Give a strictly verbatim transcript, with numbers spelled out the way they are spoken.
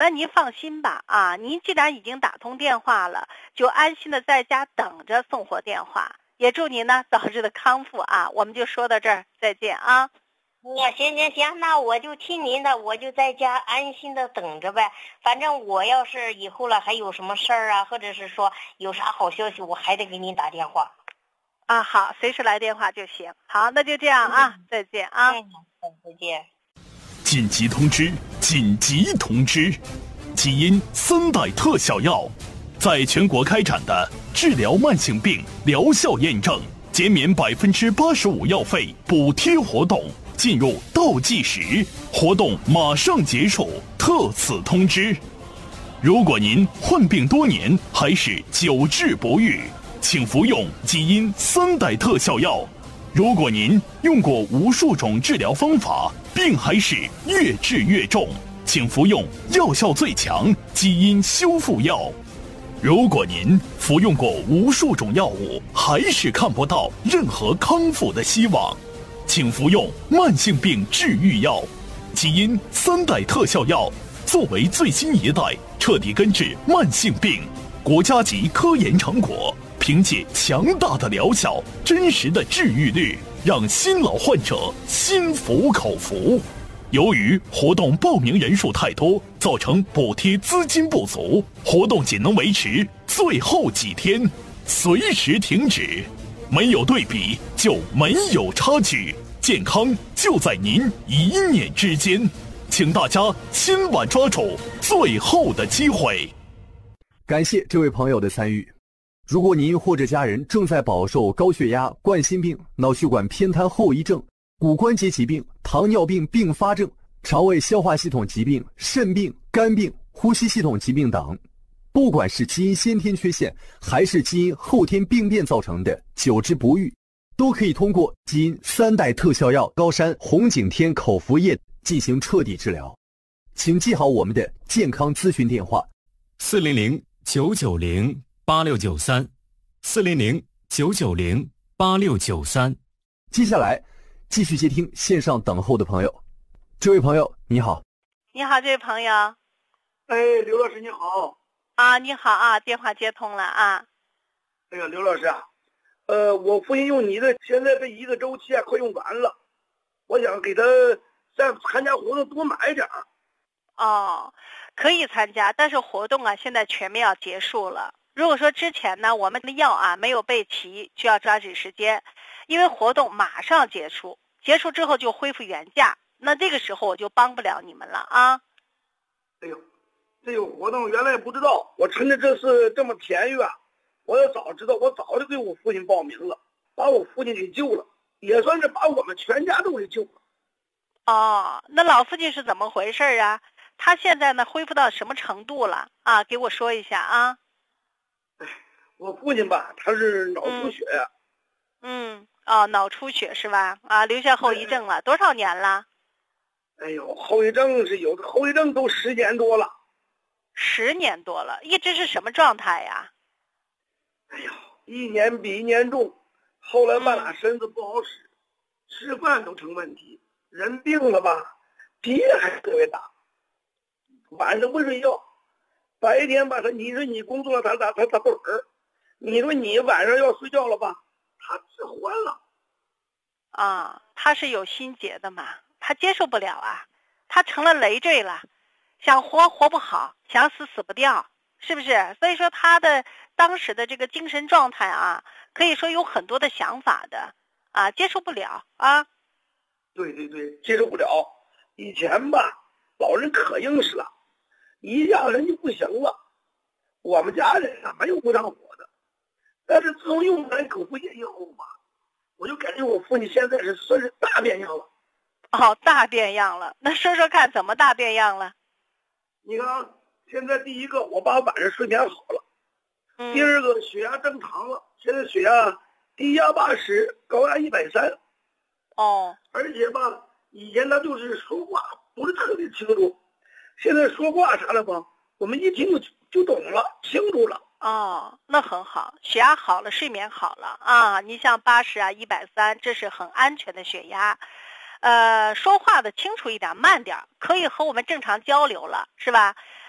那您放心吧啊，您既然已经打通电话了，就安心的在家等着送货电话。也祝您呢早日的康复啊！我们就说到这儿，再见啊。 那行行行，那我就听您的，我就在家安心的等着呗。反正我要是以后了还有什么事儿啊，或者是说有啥好消息，我还得给您打电话。 啊，好，随时来电话就行。好，那就这样啊，嗯、再见啊。 嗯，再见。 紧急通知！紧急通知！基因三代特效药在全国开展的治疗慢性病疗效验证、减免百分之八十五药费补贴活动进入倒计时，活动马上结束。特此通知：如果您患病多年还是久治不愈，请服用基因三代特效药。如果您用过无数种治疗方法，病还是越治越重，请服用药效最强基因修复药。如果您服用过无数种药物，还是看不到任何康复的希望，请服用慢性病治愈药。基因三代特效药作为最新一代彻底根治慢性病国家级科研成果，凭借强大的疗效、真实的治愈率，让新老患者心服口服。由于活动报名人数太多，造成补贴资金不足，活动仅能维持最后几天，随时停止。没有对比就没有差距，健康就在您一念之间，请大家千万抓住最后的机会。 感谢这位朋友的参与。如果您或者家人正在饱受高血压、冠心病、脑血管偏瘫后遗症、骨关节疾病、糖尿病并发症、肠胃消化系统疾病、肾病、肝病、呼吸系统疾病等，不管是基因先天缺陷还是基因后天病变造成的久治不愈，都可以通过基因三代特效药高山红景天口服液进行彻底治疗。请记好我们的健康咨询电话： 四零零九九零八六九三，四零零九九零八六九三。 接下来继续接听线上等候的朋友。这位朋友你好。 你好，这位朋友。 哎，刘老师你好。 啊，你好啊，电话接通了啊。 哎呀，刘老师啊，呃，我父亲用你的，现在这一个周期啊快用完了，我想给他再参加活动多买点儿。 哦，可以参加，但是活动啊现在全面要结束了。如果说之前呢我们的药啊没有备齐，就要抓紧时间，因为活动马上结束，结束之后就恢复原价，那这个时候我就帮不了你们了啊。 哎呦，这有活动原来也不知道，我趁着这次这么便宜啊，我要早知道我早就给我父亲报名了，把我父亲给救了，也算是把我们全家都给救了。 哦，那老父亲是怎么回事啊？他现在呢恢复到什么程度了啊？给我说一下啊。 哎，我父亲吧，他是脑出血。 嗯，嗯哦，脑出血是吧？啊，留下后遗症了，多少年了？ 哎呦，后遗症是有的，后遗症都十年多了。 十年多了，一直是什么状态呀？ 哎呦，一年比一年重，后来半拉身子不好使，嗯、吃饭都成问题，人病了吧，脾气还特别大。晚上不睡觉，白天吧，他你说你工作了，他他他他不儿，你说你晚上要睡觉了吧，他治欢了。 啊，他是有心结的嘛，他接受不了啊，他成了累赘了，想活活不好，想死死不掉，是不是？所以说他的当时的这个精神状态啊，可以说有很多的想法的啊，接受不了啊。 对对对，接受不了。以前吧，老人可硬实了。一家人就不行了，我们家人啊没有不上火的，但是自从用完口服液以后吧，我就感觉我父亲现在是算是大变样了。 哦，大变样了，那说说看怎么大变样了？ 你看，现在第一个，我爸晚上睡眠好了，嗯、第二个血压正常了，现在血压低压八十，高压一百三。 哦， 而且吧，以前他就是说话不是特别清楚。现在说话啥了吧，我们一听就就懂了，清楚了。 哦，那很好，血压好了，睡眠好了啊。你像八十啊、一百三，这是很安全的血压。呃，说话的清楚一点，慢点，可以和我们正常交流了，是吧？